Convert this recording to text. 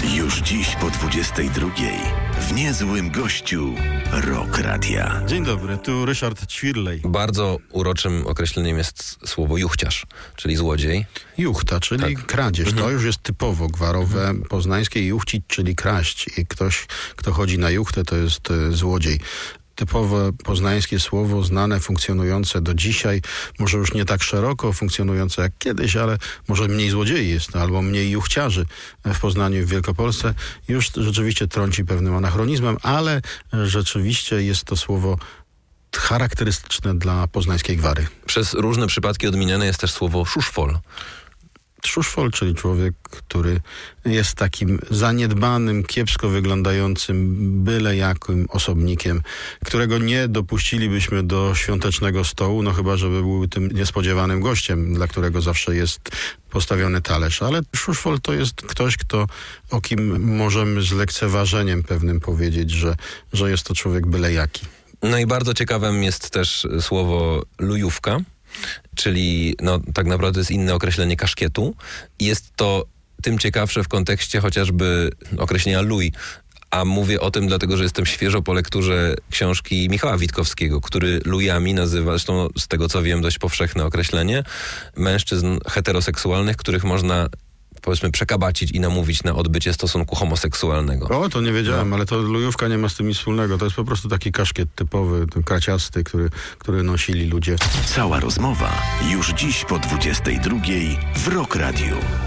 Już dziś po 22:00 w Niezłym Gościu Rock Radia. Dzień dobry, tu Ryszard Ćwirlej. Bardzo uroczym określeniem jest słowo juchciarz, czyli złodziej. Juchta, czyli kradzież. To już jest typowo gwarowe, poznańskie. Juchcić, czyli kraść. I ktoś, kto chodzi na juchtę, to jest złodziej. Typowe poznańskie słowo, znane, funkcjonujące do dzisiaj, może już nie tak szeroko funkcjonujące jak kiedyś, ale może mniej złodziei jest, albo mniej juchciarzy w Poznaniu i w Wielkopolsce, już rzeczywiście trąci pewnym anachronizmem, ale rzeczywiście jest to słowo charakterystyczne dla poznańskiej gwary. Przez różne przypadki odmieniane jest też słowo szuszfol. Szuszfol, czyli człowiek, który jest takim zaniedbanym, kiepsko wyglądającym, byle jakim osobnikiem, którego nie dopuścilibyśmy do świątecznego stołu, no chyba, żeby był tym niespodziewanym gościem, dla którego zawsze jest postawiony talerz. Ale szuszfol to jest ktoś, o kim możemy z lekceważeniem pewnym powiedzieć, że jest to człowiek byle jaki. No i bardzo ciekawym jest też słowo lujówka, czyli tak naprawdę jest inne określenie kaszkietu. Jest to tym ciekawsze w kontekście chociażby określenia luj. A mówię o tym dlatego, że jestem świeżo po lekturze książki Michała Witkowskiego, który lujami nazywa, zresztą z tego co wiem dość powszechne określenie, mężczyzn heteroseksualnych, których można powiedzmy przekabacić i namówić na odbycie stosunku homoseksualnego. O, to nie wiedziałem, ale to lujówka nie ma z tym nic wspólnego. To jest po prostu taki kaszkiet typowy, kraciasty, który nosili ludzie. Cała rozmowa już dziś po 22:00 w Rock Radiu.